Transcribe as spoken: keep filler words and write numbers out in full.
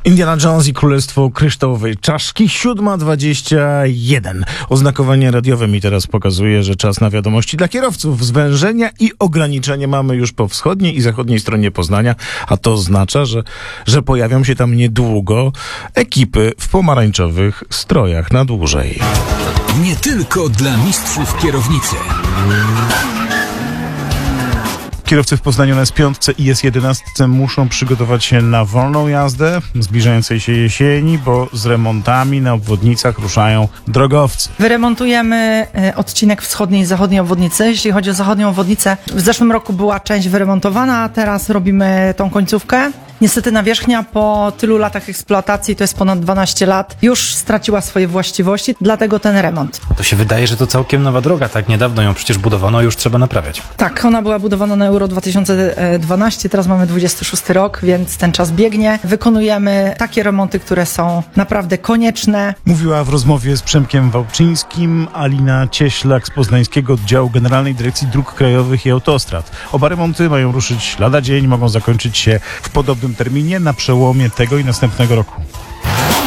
Indiana Jones i Królestwo Kryształowej Czaszki, siódma dwadzieścia jeden. Oznakowanie radiowe mi teraz pokazuje, że czas na wiadomości dla kierowców. Zwężenia i ograniczenia mamy już po wschodniej i zachodniej stronie Poznania, a to oznacza, że, że pojawią się tam niedługo ekipy w pomarańczowych strojach na dłużej. Nie tylko dla mistrzów kierownicy. Kierowcy w Poznaniu na S pięć i S jedenaście muszą przygotować się na wolną jazdę zbliżającej się jesieni, bo z remontami na obwodnicach ruszają drogowcy. Wyremontujemy odcinek wschodniej i zachodniej obwodnicy. Jeśli chodzi o zachodnią obwodnicę, w zeszłym roku była część wyremontowana, a teraz robimy tą końcówkę. Niestety nawierzchnia po tylu latach eksploatacji, to jest ponad dwanaście lat, już straciła swoje właściwości, dlatego ten remont. To się wydaje, że to całkiem nowa droga, tak niedawno ją przecież budowano, a już trzeba naprawiać. Tak, ona była budowana na Euro dwa tysiące dwanaście, teraz mamy dwudziesty szósty rok, więc ten czas biegnie. Wykonujemy takie remonty, które są naprawdę konieczne. Mówiła w rozmowie z Przemkiem Wałczyńskim Alina Cieślak z Poznańskiego Oddziału Generalnej Dyrekcji Dróg Krajowych i Autostrad. Oba remonty mają ruszyć lada dzień, mogą zakończyć się w podobnym terminie na przełomie tego i następnego roku.